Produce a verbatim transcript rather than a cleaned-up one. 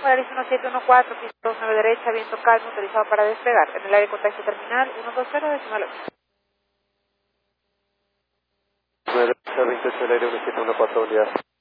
Polaris uno siete uno cuatro, piso dos nueve derecha, viento calmo, autorizado para despegar. En el área de contacto terminal uno dos cero, decimal ocho. nueve veintiocho, el aire uno siete uno cuatro, unidad.